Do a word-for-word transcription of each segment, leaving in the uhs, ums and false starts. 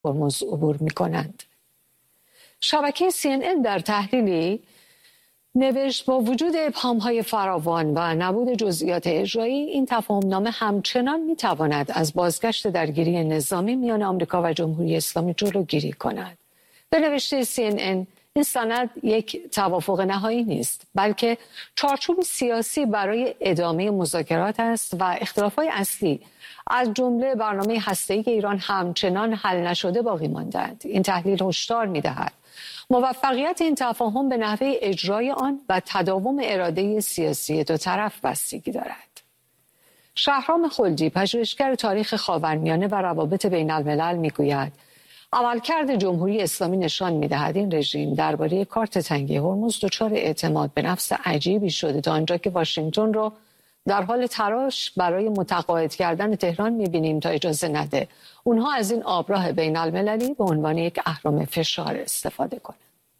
هرمز عبور می‌کنند. شبکه سی ان ان در تحلیلی نوشت با وجود ابهام‌های فراوان و نبود جزئیات اجرایی، این تفاهم‌نامه همچنان می‌تواند از بازگشت درگیری نظامی میان آمریکا و جمهوری اسلامی جلوگیری کند. به نوشته سی ان ان، این سند یک توافق نهایی نیست، بلکه چارچوب سیاسی برای ادامه مذاکرات است و اختلافات اصلی از جمله برنامه هسته‌ای ایران همچنان حل نشده باقی مانده‌اند. این تحلیل هشدار می‌دهد موفقیت این تفاهم به نحوه اجرای آن و تداوم اراده سیاسی دو طرف بستگی دارد. شهرام خلجی، پژوهشگر تاریخ خاورمیانه و روابط بین الملل، میگوید عملکرد جمهوری اسلامی نشان می‌دهد این رژیم درباره کارت تنگی هرمز دچار اعتماد به نفس عجیبی شده، تا آنجا که واشنگتن را در حال تلاش برای متقاعد کردن تهران می‌بینیم تا اجازه نده اونها از این آبراه بین المللی به عنوان یک اهرم فشار استفاده کنند.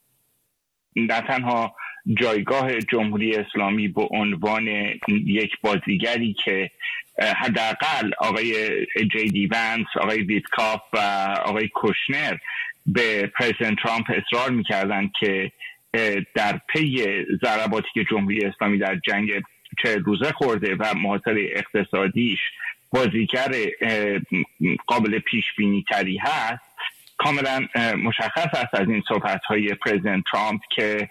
نه تنها جایگاه جمهوری اسلامی به عنوان یک بازیگری که حداقل آقای جی دی ونس، آقای ویتکاف و آقای کوشنر به پرزیدنت ترامپ اصرار می‌کردند که در پی ضرباتی که جمهوری اسلامی در جنگ چهل روزه خورده و محاصره اقتصادیش بازیگر قابل پیش بینی تری هست، کاملا مشخص است از این صحبت‌های پرزیدنت ترامپ که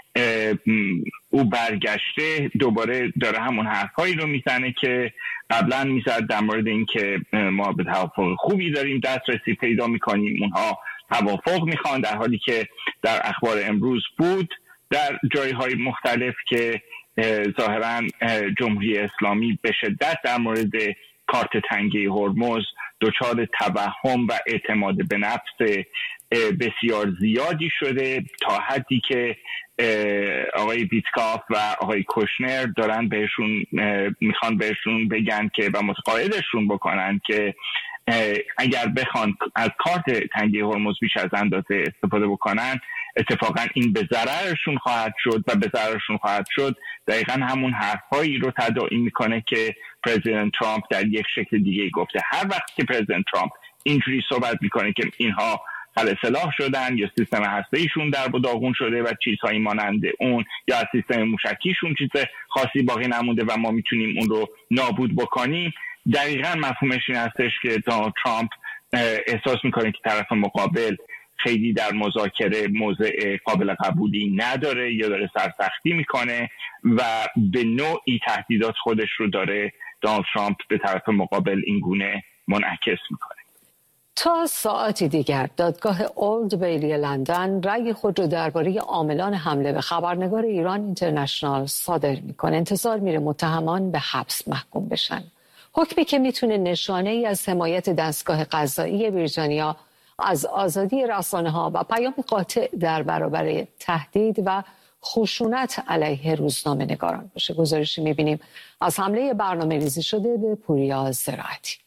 او برگشته دوباره داره همون حرفایی رو میزنه که قبلا میزد در مورد این که ما به توافق خوبی داریم دسترسی پیدا میکنیم، اونها توافق میخوان، در حالی که در اخبار امروز بود در جایهای مختلف که ظاهرا جمهوری اسلامی به شدت در مورد کارت تنگی هرمز دچار توهم و اعتماد به نفس بسیار زیادی شده، تا حدی که آقای ویتکاف و آقای کوشنر دارن بهشون میخوان بهشون بگن که و متقاعدشون بکنن که اگر بخوان از کارت تنگی هرمز بیش از اندازه استفاده بکنن، اتفاقا این به ضررشون خواهد شد و به ضررشون خواهد شد دقیقا همون حرفایی رو تداعی میکنه که پرزیدنت ترامپ در یک شکل دیگه گفته. هر وقت که پرزیدنت ترامپ اینجوری صحبت میکنه که اینها خل سلاح شدن یا سیستم هسته‌ایشون در و داغون شده و چیزهایی مانند اون، یا از سیستم موشکیشون چیز خاصی باقی نمونده و ما میتونیم اون رو نابود بکنیم، دقیقاً مفهومش این هستش که دونالد ترامپ احساس میکنه که طرف مقابل خیلی در مذاکره موضع قابل قبولی نداره یا داره سرسختی میکنه و به نوعی تهدیدات خودش رو داره دونالد ترامپ به طرف مقابل این گونه منعکس میکنه. تا ساعتی دیگر دادگاه اولد بیلی لندن رأی خود رو درباره عاملان حمله به خبرنگار ایران اینترنشنال صادر میکنه. انتظار میره متهمان به حبس محکوم بشن. حکمی که میتونه نشانه ای از حمایت دستگاه قضایی بریتانیا از آزادی رسانه‌ها و پیام قاطع در برابر تهدید و خشونت علیه روزنامه‌نگاران باشه. گزارشی می‌بینیم از حمله برنامه‌ریزی شده به پوریا زراعتی.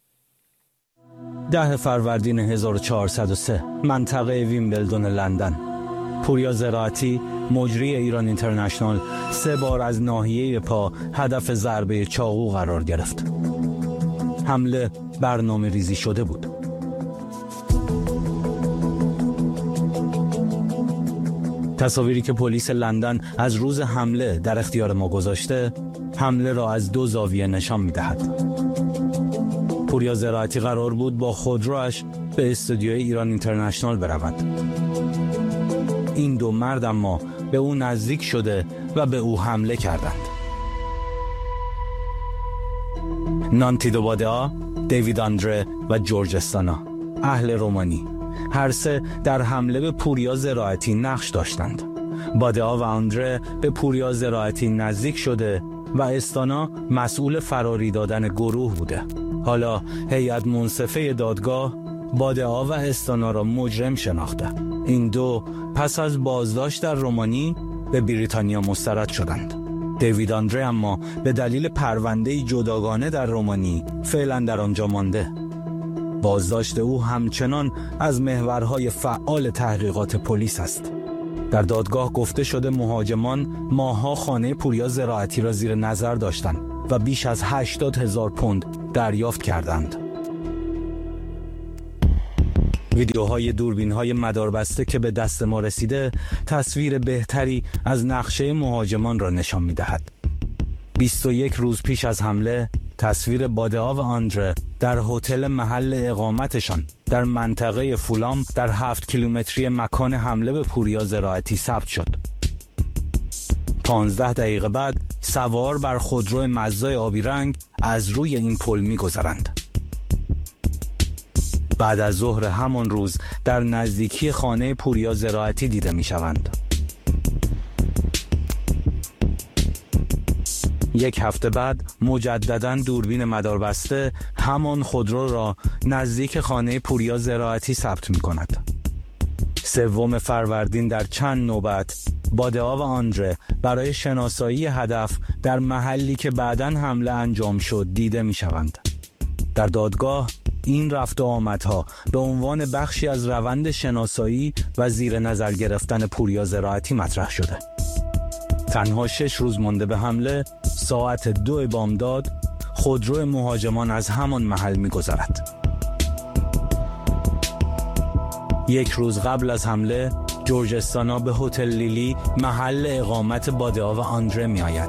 ده فروردین هزار و چهارصد و سه، منطقه ویمبلدون لندن. پوریا زراعتی، مجری ایران اینترنشنال، سه بار از ناحیه پا هدف ضربه چاقو قرار گرفت. حمله برنامه‌ریزی شده بود. تصاویری که پلیس لندن از روز حمله در اختیار ما گذاشته، حمله را از دو زاویه نشان می‌دهد. پوریا زراعتی قرار بود با خودروش به استودیوی ایران اینترنشنال برود. این دو مرد اما به او نزدیک شده و به او حمله کردند. نانتی دوبادئا، دیوید آندره و جورج استانا، اهل رومانی، هر سه در حمله به پوریا زراعتی نقش داشتند. بادئا و آندره به پوریا زراعتی نزدیک شده و استانا مسئول فراری دادن گروه بوده. حالا هیئت منصفه دادگاه بادئا و استانا را مجرم شناخته. این دو پس از بازداشت در رومانی به بریتانیا مسترد شدند. دیوید آندره اما به دلیل پرونده جداگانه در رومانی فعلا در آنجا مانده. بازداشت او همچنان از محورهای فعال تحقیقات پلیس است. در دادگاه گفته شده مهاجمان ماها خانه پوریا زراعتی را زیر نظر داشتند و بیش از هشتاد هزار پوند دریافت کردند. ویدیوهای دوربین‌های مداربسته که به دست ما رسیده تصویر بهتری از نقشه مهاجمان را نشان می‌دهد. بیست و یک روز پیش از حمله تصویر بادئا و آندره در هتل محل اقامتشان در منطقه فولام در هفت کیلومتری مکان حمله به پوریا زراعتی ثبت شد. پانزده دقیقه بعد سوار بر خودرو مزدای آبی رنگ از روی این پل می‌گذرند. بعد از ظهر همان روز در نزدیکی خانه پوریا زراعتی دیده می‌شوند. یک هفته بعد مجدداً دوربین مداربسته همان خودرو را نزدیک خانه پوریا زراعتی ثبت می‌کند. سوم فروردین در چند نوبت بادئا و آندره برای شناسایی هدف در محلی که بعداً حمله انجام شد دیده می‌شوند. در دادگاه این رفت و آمدها به عنوان بخشی از روند شناسایی و زیر نظر گرفتن پوریا زراعتی مطرح شده. تنها شش روز مانده به حمله، ساعت دو بامداد خودرو مهاجمان از همان محل می‌گذرد. یک روز قبل از حمله، جورج استانا به هتل لیلی محل اقامت بادئا و آندره می‌آید.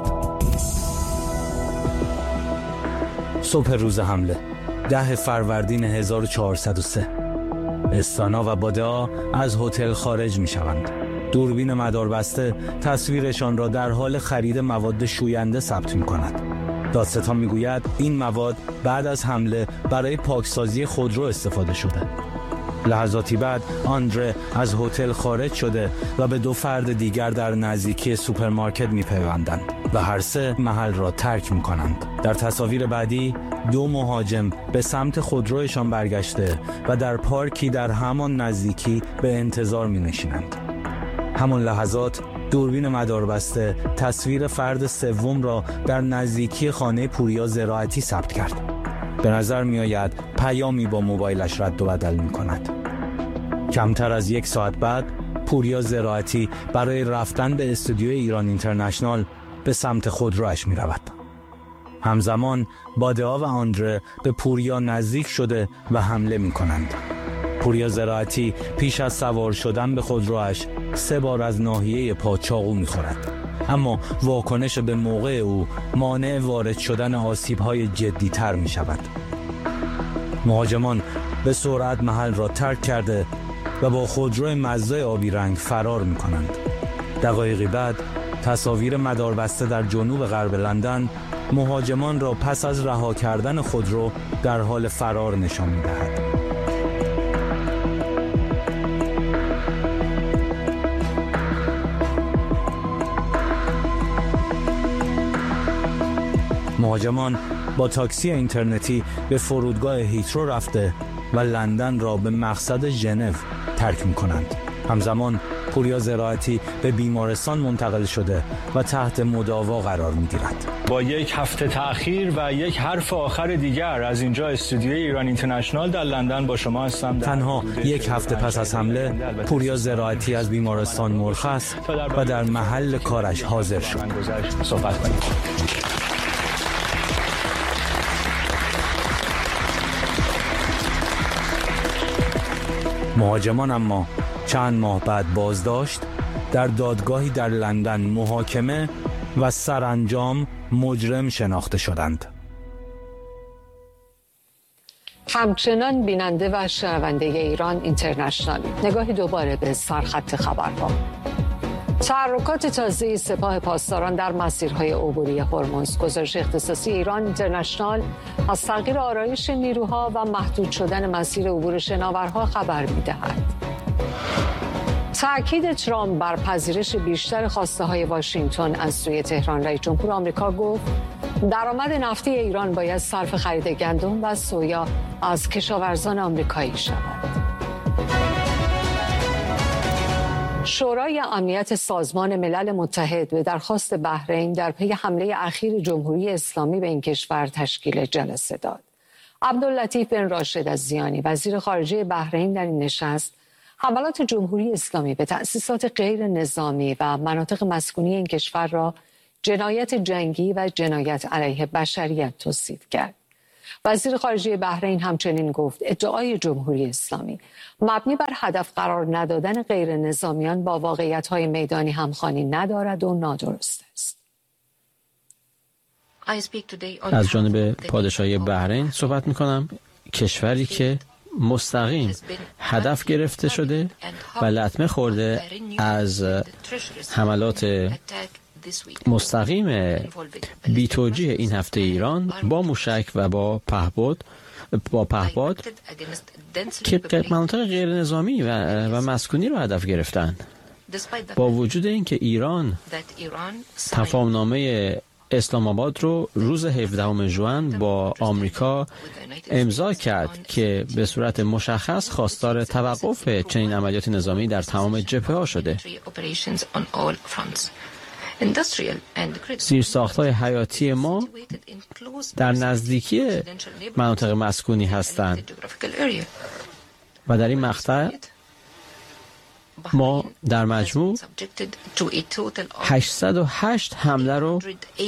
صبح روز حمله، ده فروردین هزار و چهارصد و سه، استانا و بادئا از هتل خارج می‌شوند. دوربین مداربسته تصویرشان را در حال خرید مواد شوینده ثبت می‌کند. دادستان می‌گوید این مواد بعد از حمله برای پاکسازی خودرو استفاده شده. لحظاتی بعد آندره از هتل خارج شده و به دو فرد دیگر در نزدیکی سوپرمارکت می‌پیوندند و هر سه محل را ترک می‌کنند. در تصاویر بعدی دو مهاجم به سمت خودرویشان برگشته و در پارکی در همان نزدیکی به انتظار می‌نشینند. همان لحظات دوربین مداربسته تصویر فرد سوم را در نزدیکی خانه پوریا زراعتی ثبت کرد. به نظر می آید پیامی با موبایلش رد و بدل می کند. کمتر از یک ساعت بعد پوریا زراعتی برای رفتن به استودیوی ایران اینترنشنال به سمت خودرویش می رود. همزمان بادئا و آندره به پوریا نزدیک شده و حمله می کنند. پوریا زراعتی پیش از سوار شدن به خودرویش سه بار از ناحیه پا چاقو می‌خورد، اما واکنش به موقع او مانع وارد شدن آسیب‌های جدی‌تر می‌شود. مهاجمان به سرعت محل را ترک کرده و با خودروی مزدای آبی رنگ فرار می‌کنند. دقایقی بعد تصاویر مداربسته در جنوب غرب لندن مهاجمان را پس از رها کردن خودرو در حال فرار نشان می‌دهد. مهاجمان با تاکسی اینترنتی به فرودگاه هیترو رفته و لندن را به مقصد ژنو ترک می‌کنند. همزمان پوریا زراعتی به بیمارستان منتقل شده و تحت مداوا قرار می‌گیرد. با یک هفته تأخیر و یک حرف آخر دیگر از اینجا استودیوی ایران اینترنشنال در لندن با شما هستم. تنها یک هفته پس از حمله پوریا زراعتی از بیمارستان مرخص و در محل کارش حاضر شد. صحبت کنیم. مهاجمان اما چند ماه بعد بازداشت، در دادگاهی در لندن محاکمه و سرانجام مجرم شناخته شدند. همچنان بیننده و شنونده ایران اینترنشنال، نگاهی دوباره به سرخط خبرها. تحرکات تازه سپاه پاسداران در مسیرهای عبوری هرمز. گزارش اختصاصی ایران اینترنشنال از تغییر آرایش نیروها و محدود شدن مسیر عبور شناورها خبر می‌دهد. تأکید ترامپ بر پذیرش بیشتر خواسته‌های واشنگتن از سوی تهران. رئیس جمهور آمریکا گفت درآمد نفتی ایران باید صرف خرید گندم و سویا از کشاورزان آمریکایی شود. شورای امنیت سازمان ملل متحد به درخواست بحرین در پی حمله اخیر جمهوری اسلامی به این کشور تشکیل جلسه داد. عبداللطیف بن راشد الزیانی وزیر خارجه بحرین در این نشست حملات جمهوری اسلامی به تأسیسات غیر نظامی و مناطق مسکونی این کشور را جنایت جنگی و جنایت علیه بشریت توصیف کرد. وزیر خارجه بحرین همچنین گفت ادعای جمهوری اسلامی مبنی بر هدف قرار ندادن غیر نظامیان با واقعیت‌های میدانی همخوانی ندارد و نادرست است. از جانب پادشاهی بحرین صحبت می‌کنم، کشوری که مستقیم هدف گرفته شده و لطمه خورده از حملات مستقیم بی‌توجیه این هفته ایران با موشک و با پهپاد با پهپاد که مناطق غیر نظامی و, و مسکونی رو هدف گرفتن. با وجود اینکه ایران تفاهمنامه اسلام آباد رو روز هفدهم ژوئن با آمریکا امضا کرد که به صورت مشخص خواستار توقف چنین عملیات نظامی در تمام جبهه‌ها شده. زیرساخت‌های حیاتی ما در نزدیکی مناطق مسکونی هستند و در این مقطع ما در مجموع هشتصد و هشت حمله رو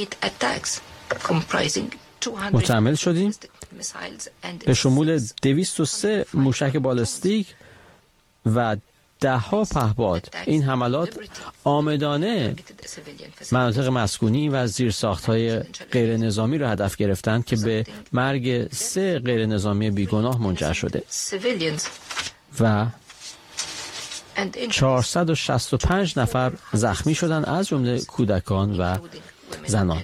متحمل شدیم به شمول دویست و سه موشک بالستیک و ده ها پهپاد. این حملات عامدانه مناطق مسکونی و زیرساخت‌های غیر نظامی را هدف گرفتند که به مرگ سه غیر نظامی بیگناه منجر شده و چهارصد و شصت و پنج نفر زخمی شدند، از جمله کودکان و زنان.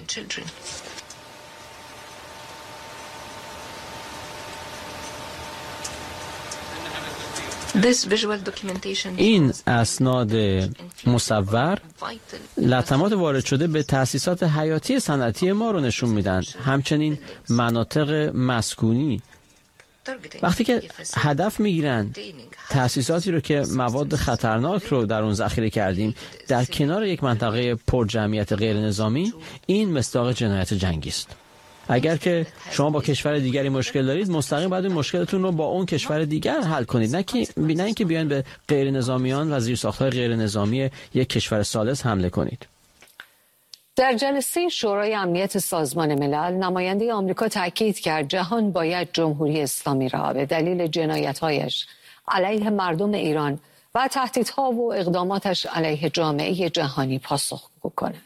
این اسناد مصور لطمات وارد شده به تأسیسات حیاتی صنعتی ما رو نشون میدن، همچنین مناطق مسکونی. وقتی که هدف میگیرن تأسیساتی رو که مواد خطرناک رو در اون ذخیره کردیم در کنار یک منطقه پر جمعیت غیر نظامی، این مصداق جنایت جنگی است. اگر که شما با کشور دیگری مشکل دارید، مستقیم باید این مشکلتون رو با اون کشور دیگر حل کنید، نه که نه اینکه بیاین به غیر نظامیان و زیرساخت‌های غیر نظامی یک کشور ثالث حمله کنید. در جلسه شورای امنیت سازمان ملل، نماینده آمریکا تاکید کرد جهان باید جمهوری اسلامی را به دلیل جنایت‌هایش علیه مردم ایران و تهدیدها و اقداماتش علیه جامعه جهانی پاسخگو کند.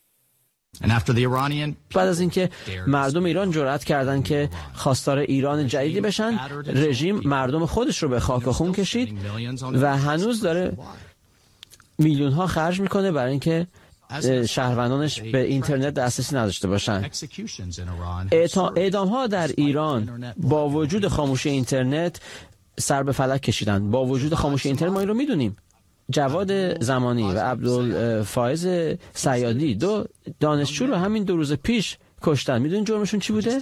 بعد از اینکه مردم ایران جرأت کردند که خواستار ایران جدیدی بشن، رژیم مردم خودش رو به خاک و خون کشید و هنوز داره میلیون ها خرج میکنه برای اینکه شهروندانش به اینترنت دسترسی نداشته باشن. اعدام ها در ایران با وجود خاموشی اینترنت سر به فلک کشیدن. با وجود خاموشی اینترنت ما این رو میدونیم. جواد زمانی و عبدالفائز صیادی، دو دانشجو رو همین دو روز پیش کشتن. میدونین جرمشون چی بوده؟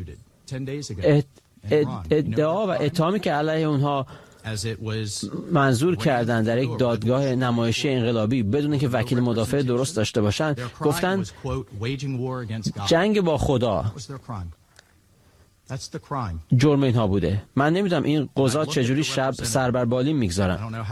ادعا و اتهامی که علیه اونها منظور کردن در یک دادگاه نمایشی انقلابی بدون که وکیل مدافع درست داشته باشن، گفتن جنگ با خدا. جرم اینها بوده. من نمیدونم این قضات چجوری شب سر بر بالین میگذارن.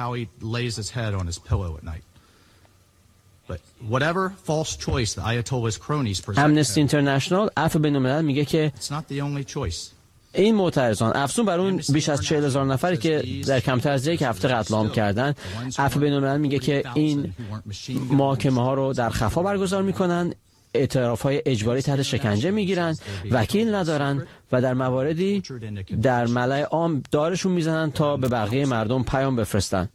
امنستی اینترنشنال عفو بین الملل میگه که این معترضان، افزون بر اون بیش از چهل هزار نفری که در کمتر از یک هفته قتل عام کردن، عفو بین الملل میگه که این محاکمه ها رو در خفا برگزار میکنن، اعتراف‌های اجباری تحت شکنجه میگیرن، وکیل ندارن و در مواردی در ملأ عام دارشون میزنن تا به بقیه مردم پیام بفرستن.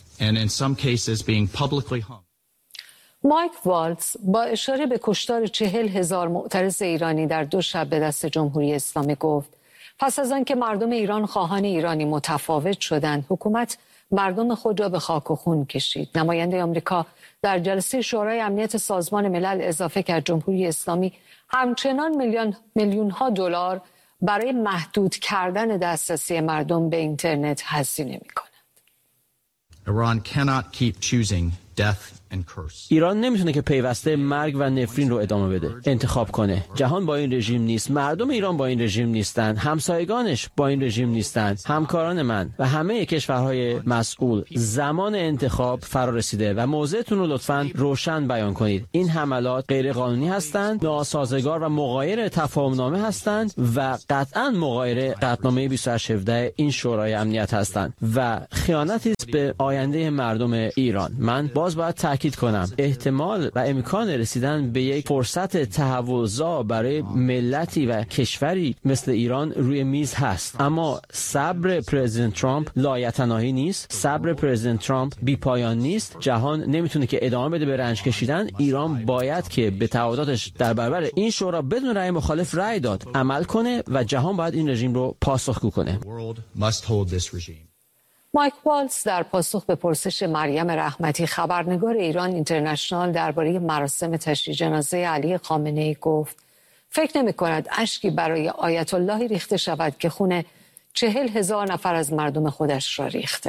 مایک والتز با اشاره به کشتار چهل هزار معترض ایرانی در دو شب به دست جمهوری اسلامی گفت پس از آنکه مردم ایران خواهان ایرانی متفاوت شدند، حکومت مردم خود را به خاک و خون کشید. نماینده آمریکا در جلسه شورای امنیت سازمان ملل اضافه کرد جمهوری اسلامی همچنان میلیون میلیون ها دلار برای محدود کردن دسترسی مردم به اینترنت هزینه می‌کند. ایران نمیتونه که پیوسته مرگ و نفرین رو ادامه بده، انتخاب کنه. جهان با این رژیم نیست، مردم ایران با این رژیم نیستن، همسایگانش با این رژیم نیستن، همکاران من و همه کشورهای مسئول. زمان انتخاب فرا رسیده و موضعتون رو لطفاً روشن بیان کنید. این حملات غیر قانونی هستند، ناسازگار و مغایر تفاهمنامه هستند و قطعاً مغایر قطعنامه بیست و هشت هفده این شورای امنیت هستند و خیانتی است به آینده مردم ایران. من باز باید تاکید کنم احتمال و امکان رسیدن به یک فرصت تحول‌زا برای ملتی و کشوری مثل ایران روی میز هست، اما صبر پرزیدنت ترامپ لایتناهی نیست، صبر پرزیدنت ترامپ بی پایان نیست. جهان نمیتونه که ادامه بده به رنج کشیدن. ایران باید که به تعهداتش در برابر این شورا بدون رأی مخالف رأی داد عمل کنه و جهان باید این رژیم رو پاسخگو کنه. مایک والتز در پاسخ به پرسش مریم رحمتی خبرنگار ایران اینترنشنال درباره مراسم تشییع جنازه علی خامنه‌ای گفت فکر نمی کند اشکی برای آیت الله ریخته شود که خون چهل هزار نفر از مردم خودش را ریخته.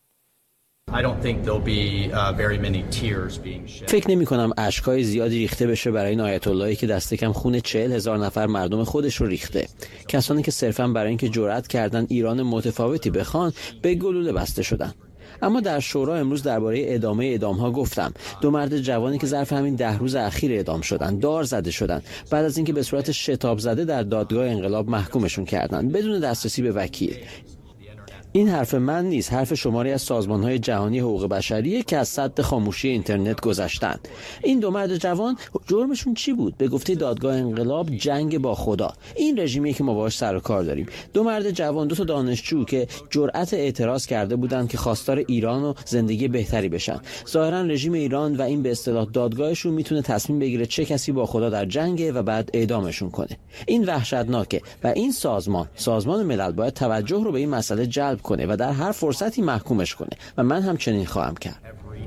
فکر نمی کنم اشکای زیادی ریخته بشه برای این آیت اللهی که دست کم خون چهل هزار نفر مردم خودش رو ریخته. کسانی که صرفاً برای اینکه جرأت کردن ایران متفاوتی بخوان به گلوله بسته شدن. اما در شورا امروز درباره ادامه اعدام‌ها گفتم. دو مرد جوانی که ظرف همین ده روز اخیر اعدام شدن، دار زده شدن بعد از اینکه به صورت شتاب زده در دادگاه انقلاب محکومشون کردن بدون دسترسی به وکیل. این حرف من نیست، حرف شماری از سازمان‌های جهانی حقوق بشریه که از سد خاموشی اینترنت گذشتن. این دو مرد جوان جرمشون چی بود؟ به گفته دادگاه انقلاب جنگ با خدا. این رژیمی که ما باهاش سر و کار داریم. دو مرد جوان، دو تا دانشجو که جرأت اعتراض کرده بودند که خواستار ایران و زندگی بهتری بشن. ظاهرا رژیم ایران و این به اصطلاح دادگاهشون میتونه تصمیم بگیره چه کسی با خدا در جنگه و بعد اعدامشون کنه. این وحشتناکه و این سازمان، سازمان ملل باید توجه رو به این مسئله جلب کنه و در هر فرصتی محکومش کنه و من هم چنین خواهم کرد.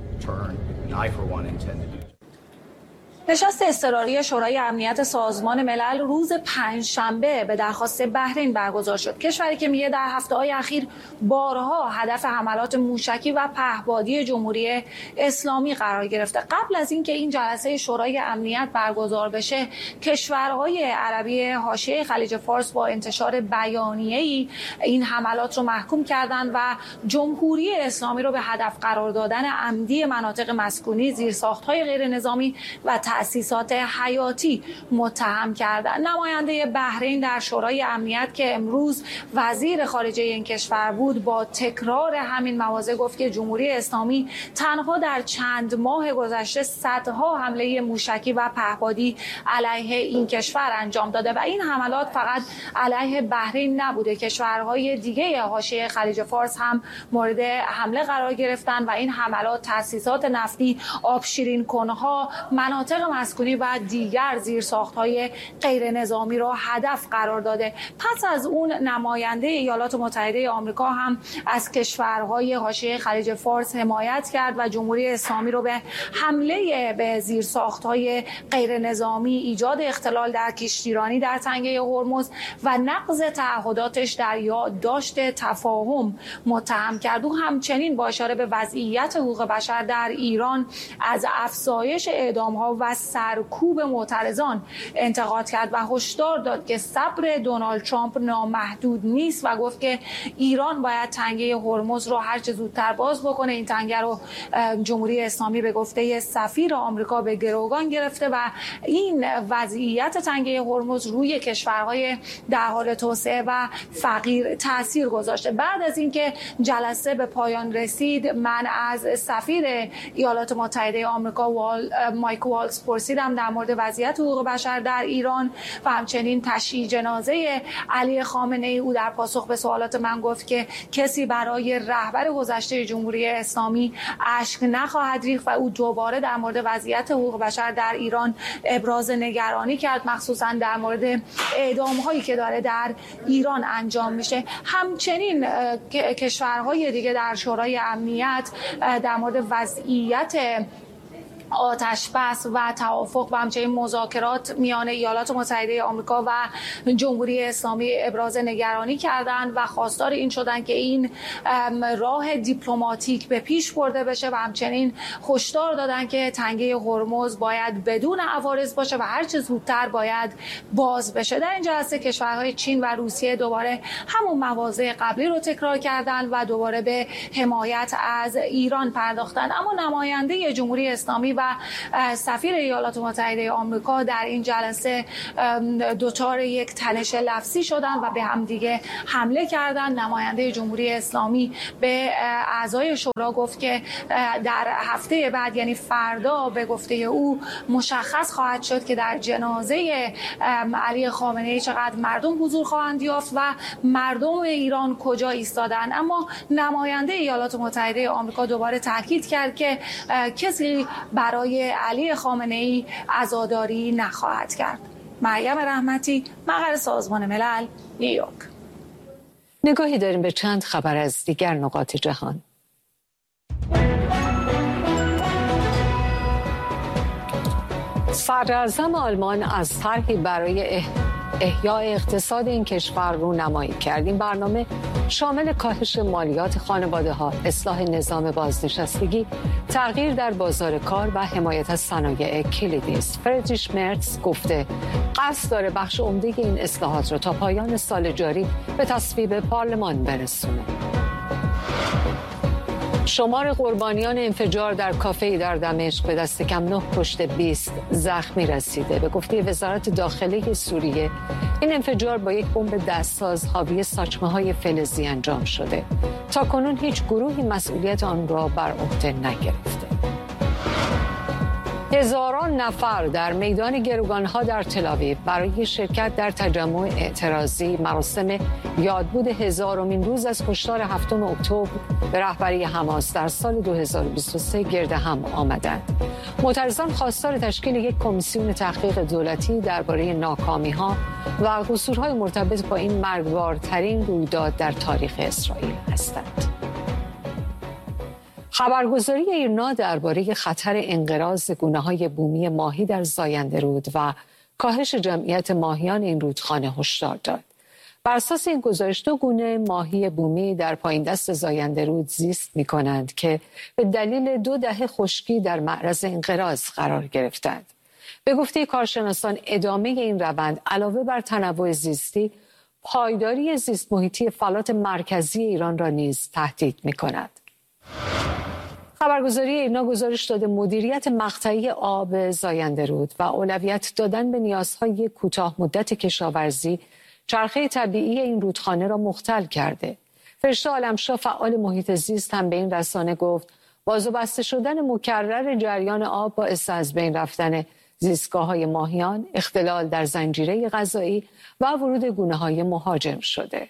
نشست اضطراری شورای امنیت سازمان ملل روز پنجشنبه به درخواست بحرین برگزار شد. کشوری که میگه در هفته‌های اخیر بارها هدف حملات موشکی و پهپادی جمهوری اسلامی قرار گرفته. قبل از اینکه این جلسه شورای امنیت برگزار بشه، کشورهای عربی حاشیه خلیج فارس با انتشار بیانیه‌ای این حملات رو محکوم کردند و جمهوری اسلامی رو به هدف قرار دادن عمدی مناطق مسکونی، زیرساخت‌های غیر نظامی و تأسیسات حیاتی متهم کردند. نماینده بحرین در شورای امنیت که امروز وزیر خارجه این کشور بود با تکرار همین مواضع گفت که جمهوری اسلامی تنها در چند ماه گذشته صدها حمله موشکی و پهپادی علیه این کشور انجام داده و این حملات فقط علیه بحرین نبوده. کشورهای دیگه حاشیه خلیج فارس هم مورد حمله قرار گرفتن و این حملات تأسیسات نفتی، آبشیرین کنها، مناطق مسکونی و دیگر زیرساخت‌های غیر نظامی را هدف قرار داده. پس از اون نماینده ایالات متحده آمریکا هم از کشورهای حاشیه خلیج فارس حمایت کرد و جمهوری اسلامی رو به حمله به زیرساخت‌های غیر نظامی، ایجاد اختلال در کشتیرانی در تنگه هرمز و نقض تعهداتش در یادداشت تفاهم متهم کرد. او همچنین با اشاره به وضعیت حقوق بشر در ایران از افزایش اعدام‌ها و سرکوب معترضان انتقاد کرد و هشدار داد که صبر دونالد ترامپ نامحدود نیست و گفت که ایران باید تنگه هرمز رو هر چه زودتر باز بکنه. این تنگه رو جمهوری اسلامی به گفته سفیر آمریکا به گروگان گرفته و این وضعیت تنگه هرمز روی کشورهای در حال توسعه و فقیر تاثیر گذاشته. بعد از اینکه جلسه به پایان رسید، من از سفیر ایالات متحده آمریکا وال مایک والتز پرسیدم در مورد وضعیت حقوق بشر در ایران و همچنین تشییع جنازه علی خامنه‌ای. او در پاسخ به سوالات من گفت که کسی برای رهبر گذشته جمهوری اسلامی اشک نخواهد ریخت و او دوباره در مورد وضعیت حقوق بشر در ایران ابراز نگرانی کرد، مخصوصا در مورد اعدام‌هایی که داره در ایران انجام میشه. همچنین کشورهای دیگه در شورای امنیت در مورد وضعیت آتش بس و توافق و همچنین مذاکرات میان ایالات متحده آمریکا و جمهوری اسلامی ابراز نگرانی کردند و خواستار این شدند که این راه دیپلماتیک به پیش برده بشه و همچنین هشدار دادند که تنگه هرمز باید بدون عوارض باشه و هر چه زودتر باید باز بشه. در این جلسه کشورهای چین و روسیه دوباره همون مواضع قبلی رو تکرار کردند و دوباره به حمایت از ایران پرداختند. اما نماینده جمهوری اسلامی و سفیر ایالات متحده آمریکا در این جلسه دچار یک تنش لفظی شدند و به همدیگه حمله کردند. نماینده جمهوری اسلامی به اعضای شورا گفت که در هفته بعد یعنی فردا به گفته او مشخص خواهد شد که در جنازه علی خامنه‌ای چقدر مردم حضور خواهند یافت و مردم ایران کجا ایستادند. اما نماینده ایالات متحده آمریکا دوباره تاکید کرد که کسی برای علی خامنه‌ای عزاداری نخواهد کرد. مریم رحمتی، مقر سازمان ملل، نیویورک. نگاهی داریم به چند خبر از دیگر نقاط جهان. صدراعظم آلمان از طرحی برای احیای اقتصاد این کشور رونمایی کرد. این برنامه شامل کاهش مالیات خانواده‌ها، اصلاح نظام بازنشستگی، تغییر در بازار کار و حمایت از صنایع کلیدی است. فریدریش مرتز گفته قصد داره بخش عمده این اصلاحات را تا پایان سال جاری به تصویب پارلمان برسونه. شمار قربانیان انفجار در کافه‌ای در دمشق به دست کم نه کشته بیست زخمی رسیده. به گفته وزارت داخله سوریه این انفجار با یک بمب دستساز حاوی ساچمه‌های فلزی انجام شده. تاکنون هیچ گروهی مسئولیت آن را بر عهده نگرفته. هزاران نفر در میدان گروگان‌ها در تل‌آویو برای شرکت در تجمع اعتراضی مراسم یادبود هزارمین روز از کشتار هفتم اکتبر به رهبری حماس در سال دو هزار و بیست و سه گرد هم آمدند. معترضان خواستار تشکیل یک کمیسیون تحقیق دولتی درباره ناکامی‌ها و قصورهای مرتبط با این مرگبارترین رویداد در تاریخ اسرائیل هستند. خبرگزاری ایرنا درباره خطر انقراض گونه‌های بومی ماهی در زاینده رود و کاهش جمعیت ماهیان این رودخانه هشدار داد. بر اساس این گزارش دو گونه ماهی بومی در پایین دست زاینده رود زیست می‌کنند که به دلیل دو دهه خشکی در معرض انقراض قرار گرفتند. به گفته کارشناسان ادامه این روند علاوه بر تنوع زیستی، پایداری زیست محیطی فلات مرکزی ایران را نیز تهدید می‌کند. خبرگزاری ایرنا گزارش داده مدیریت مقطعی آب زاینده رود و اولویت دادن به نیازهای کوتاه مدت کشاورزی چرخه طبیعی این رودخانه را مختل کرده. فرشته عالمشاه فعال محیط زیست هم به این رسانه گفت باز و بسته شدن مکرر جریان آب باعث از بین رفتن زیستگاه‌های ماهیان، اختلال در زنجیره غذایی و ورود گونه‌های مهاجم شده.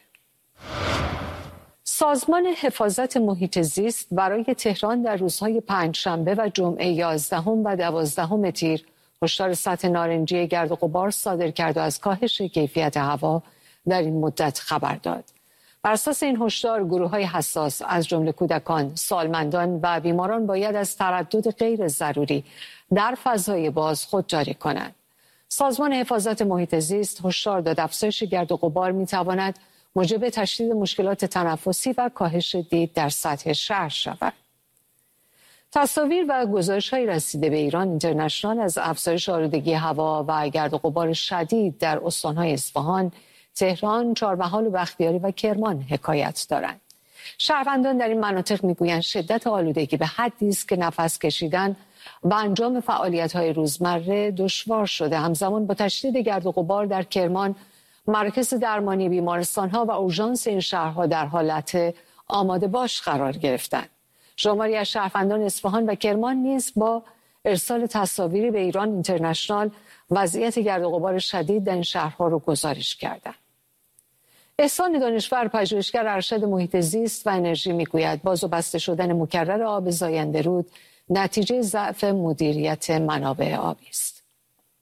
سازمان حفاظت محیط زیست برای تهران در روزهای پنجشنبه و جمعه یازدهم و دوازدهم تیر هشدار سطح نارنجی گرد و غبار صادر کرد و از کاهش کیفیت هوا در این مدت خبر داد. بر اساس این هشدار گروه‌های حساس از جمله کودکان، سالمندان و بیماران باید از تردد غیر ضروری در فضای باز خودداری کنند. سازمان حفاظت محیط زیست هشدار داد افزایش گرد و غبار می‌تواند موجب تشدید مشکلات تنفسی و کاهش دید در سطح شهر شود. تصاویر و گزارش‌های رسیده به ایران اینترنشنال از افزایش آلودگی هوا و گرد و غبار شدید در استان‌های اصفهان، تهران، چهارمحال و بختیاری و کرمان حکایت دارند. شهروندان در این مناطق میگویند شدت آلودگی به حدی است که نفس کشیدن و انجام فعالیت‌های روزمره دشوار شده. همزمان با تشدید گرد و غبار در کرمان، مرکز درمانی بیمارستان‌ها و اورژانس این شهرها در حالت آماده باش قرار گرفتند. شماری از شهروندان اصفهان و کرمان نیز با ارسال تصاویری به ایران اینترنشنال وضعیت گرد و غبار شدید در این شهرها را گزارش کردند. احسان دانشور، پژوهشگر ارشد محیط زیست و انرژی میگوید باز و بسته شدن مکرر آب زاینده رود نتیجه ضعف مدیریت منابع آبی است.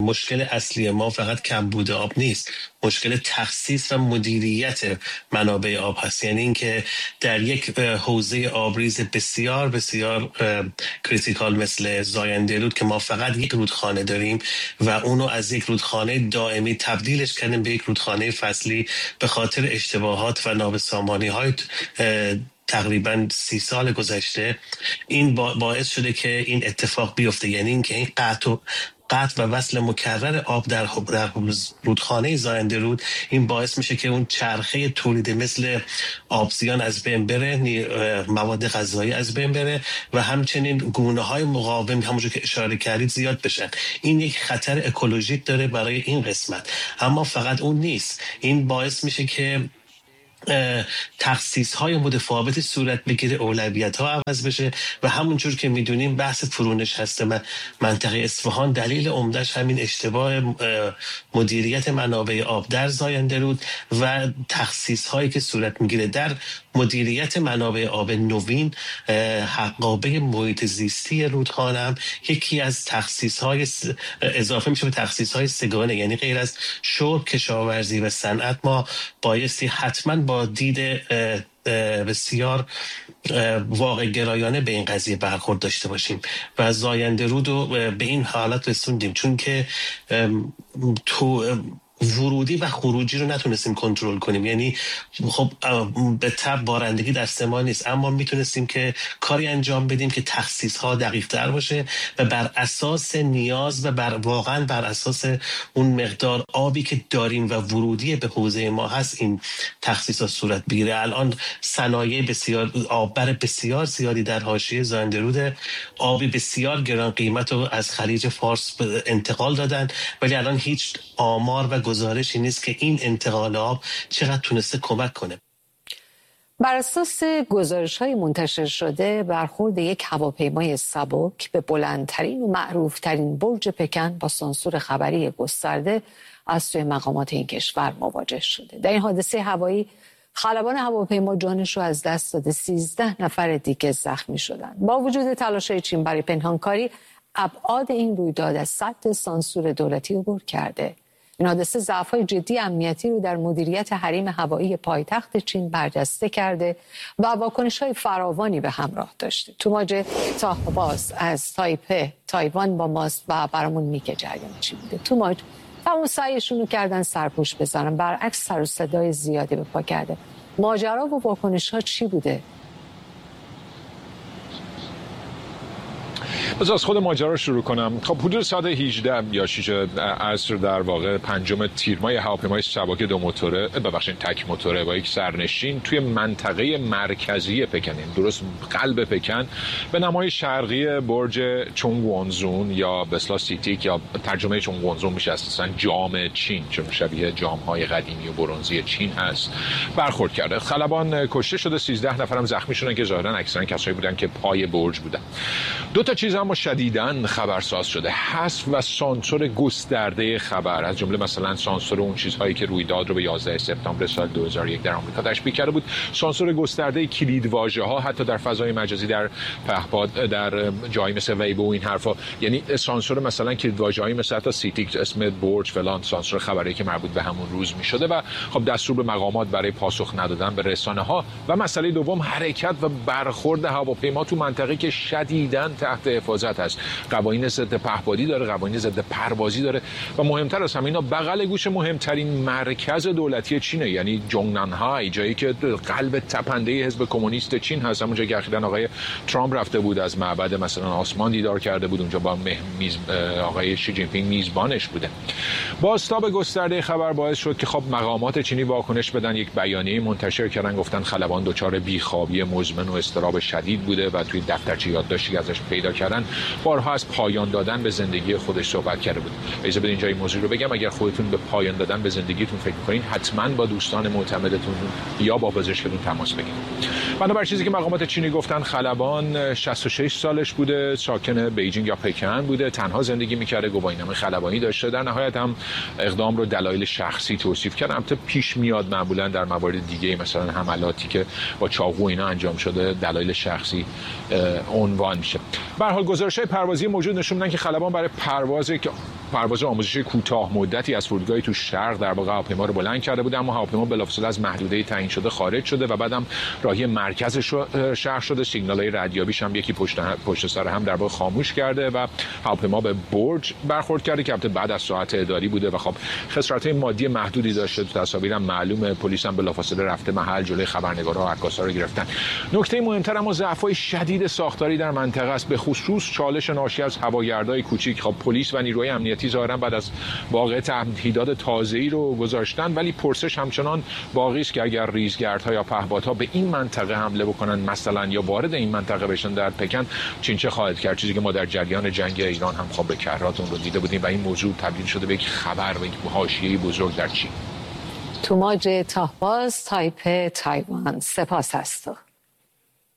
مشکل اصلی ما فقط کمبود آب نیست، مشکل تخصیص و مدیریت منابع آب هست. یعنی اینکه در یک حوزه آبریز بسیار بسیار کریتیکال مثل زاینده رود که ما فقط یک رودخانه داریم و اونو از یک رودخانه دائمی تبدیلش کردیم به یک رودخانه فصلی به خاطر اشتباهات و نابسامانی های تقریبا سی سال گذشته، این باعث شده که این اتفاق بیفته. یعنی اینکه این قطع قطع و وصل مکرر آب در در رودخانه زاینده رود این باعث میشه که اون چرخه تولید مثل آبزیان از بین بره، مواد غذایی از بین بره و همچنین گونه های مقاوم همونجور که اشاره کردید زیاد بشن. این یک خطر اکولوژیک داره برای این قسمت. اما فقط اون نیست، این باعث میشه که تخصیص های متفاوتی صورت بگیره، اولویت ها عوض بشه و همونجور که میدونیم بحث فرونش هست منطقه اصفهان دلیل عمدهش همین اشتباه مدیریت منابع آب در زاینده رود و تخصیص هایی که صورت میگیره در مدیریت منابع آب نوین. حقابه محیط زیستی رودخانه هم یکی از تخصیص های اضافه میشه به تخصیص های سگانه، یعنی غیر از شرب، کشاورزی و صنعت ما بایستی حتما با دید بسیار واقع گرایانه به این قضیه برخورد داشته باشیم و زاینده رود رو به این حالت رسوندیم چون که تو ورودی و خروجی رو نتونستیم کنترل کنیم. یعنی خب به تبع بارندگی دست ما نیست، اما میتونستیم که کاری انجام بدیم که تخصیص ها دقیق تر باشه و بر اساس نیاز و بر واقعا بر اساس اون مقدار آبی که داریم و ورودی به حوزه ما هست این تخصیص ها صورت بگیره. الان صنایع بسیار آببر بسیار زیادی در حاشیه زاینده رود، آبی بسیار گران قیمت رو از خلیج فارس انتقال دادن، ولی الان هیچ آمار و گزارشی نیست که این انتقال آب چقدر تونسته کمک کنه. بر اساس گزارش‌های منتشر شده برخورد یک هواپیمای سبک به بلندترین و معروفترین برج پکن با سانسور خبری گسترده از سوی مقامات این کشور مواجه شده. در این حادثه هوایی خلبان هواپیما جانش رو از دست داده، سیزده نفر دیگه زخمی شدند. با وجود تلاش‌های چین برای پنهانکاری، ابعاد این رویداد از سد سانسور دولتی عبور کرده. این حادثه ضعف‌های جدی امنیتی رو در مدیریت حریم هوایی پایتخت چین برجسته کرده و واکنش‌های فراوانی به همراه داشته. توماج تاهباز از تایپه تایوان با ماست و برامون میگه جریان چی بوده. توماج تمام سعیشون رو کردن سرپوش بزنن، برعکس سر و صدای زیادی به پا کرده. ماجرا و واکنش‌ها چی بوده؟ بذار از خود ماجرا رو شروع کنم. خب حدود ساعت هجده یا شش عصر در واقع پنجم تیر ماه هواپیمای سبک دو موتوره ببخشید تک موتوره با یک سرنشین توی منطقه مرکزی پکن، درست قلب پکن به نمای شرقی برج چونگوانزون یا به اصطلاح سیتیک یا ترجمه چونگوانزون میشه اصلا جام چین، چون شبیه جام‌های قدیمی و برنزی چین هست، برخورد کرده. خلبان کشته شده، سیزده نفرم زخمی شدن که ظاهرا اکثرا کسایی بودن که پای برج بودن. دو تا چیز اما شدیداً خبرساز شده: حذف و سانسور گسترده خبر، از جمله مثلا سانسور اون چیزهایی که رویداد رو به یازده سپتامبر سال دو هزار و یک در آمریکا تشبیه کرده بود، سانسور گسترده کلیدواژه‌ها حتی در فضای مجازی، در پهپاد، در جایی مثل ویبو و این حرفا. یعنی سانسور مثلا کلیدواژه‌هایی مثل حتی سیتیک، اسم برج فلان، سانسور خبری که مربوط به همون روز می‌شده و خب دستور به مقامات برای پاسخ ندادن به رسانه‌ها. و مسئله دوم حرکت و برخورد هواپیما تو منطقه که شدیداً تحت حفاظت است. قوانین ضد پهپادی داره، قوانین ضد پروازی داره و مهمتر از همه اینا بغل گوش مهمترین مرکز دولتی چینه، یعنی جونگنانهای، جایی که قلب تپنده حزب کمونیست چین هست، همون جایی که اخیراً آقای ترامپ رفته بود، از معبد مثلا آسمان دیدار کرده بود، اونجا با میز... آقای شی جین پینگ میزبانش بوده. بازتاب گسترده خبر باعث شد که خب مقامات چینی واکنش بدن، یک بیانیه منتشر کردن، گفتن خلبان دچار بیخوابی مزمن و اضطراب شدید بوده و توی دفترچه یادداشتی ازش پیدا کردن بارها از پایان دادن به زندگی خودش صحبت کرده بود. اجازه بدین اینجا این موضوع رو بگم، اگر خودتون به پایان دادن به زندگیتون فکر می‌کنین، حتما با دوستان معتمدتون یا با پزشکتون تماس بگیرید. بنابر چیزی که مقامات چینی گفتن، خلبان شصت و شش سالش بوده، ساکن بیجینگ یا پکن بوده، تنها زندگی میکرده، گواهینامه خلبانی داشته. در نهایت هم اقدام رو دلایل شخصی توصیف کرد. البته پیش میاد معمولا در موارد دیگه مثلا حملاتی که با چاقو اینا انجام شده دلایل شخصی عنوان میشه. به هر حال گزارش‌های پروازی موجود نشون میدن که خلبان برای پرواز که پرواز آموزشی کوتاه مدتی از فرودگاهی تو شرق در واقع هواپیما رو بلند کرده بود، اما هواپیما بلافاصله از محدوده تعیین شده خارج شده و بعدم راهی مرکز شهر شده. سیگنال‌های ردیابیش هم یکی پشت پشت سر هم در واقع خاموش کرده و هواپیما به برج برخورد کرده که البته بعد از ساعت اداری بوده و خب خسارت‌های مادی محدودی داشته. تو تصاویر هم معلومه. پلیس هم بلافاصله رفته محل، جلوی خبرنگارا و عکاسا رو گرفتن. نکته مهمتر اما ضعف‌های شدید ساختاری در منطقه است، به خصوص چالش ناشی از هواگردهای کوچیک. خب پلیس و نیروهای امنیتی ظاهرا بعد از واقعه تمهیدات تازه‌ای رو گذاشتن، ولی پرسش همچنان باقی است که اگر ریزگردها یا پهپادها به این منطقه حمله بکنن مثلا یا وارد این منطقه بشن در پکن، چین چه خواهد کرد؟ چیزی که ما در جریان جنگ ایران هم خب به کرات اون رو دیده بودیم و این موضوع تبدیل شده به یک خبر و یک حاشیه‌ای بزرگ در چین. توماج تاهباز تایپه تایوان. سپاس است.